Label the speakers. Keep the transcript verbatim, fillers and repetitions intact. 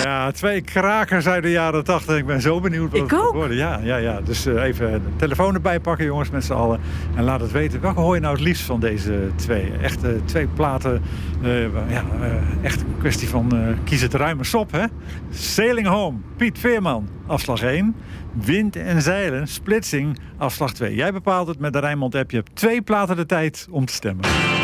Speaker 1: Ja, twee krakers uit de jaren tachtig. Ik ben zo benieuwd wat
Speaker 2: Ik
Speaker 1: het gaat
Speaker 2: ook.
Speaker 1: worden. Ja, ja, ja. Dus uh, even de telefoon erbij pakken, jongens, met z'n allen. En laat het weten. Welke hoor je nou het liefst van deze twee? Echt uh, twee platen. Uh, ja, uh, echt een kwestie van uh, kies het ruime sop, hè? Sailing Home, Piet Veerman, afslag één. Wind en zeilen, splitsing, afslag twee. Jij bepaalt het met de Rijnmond app. Je hebt twee platen de tijd om te stemmen.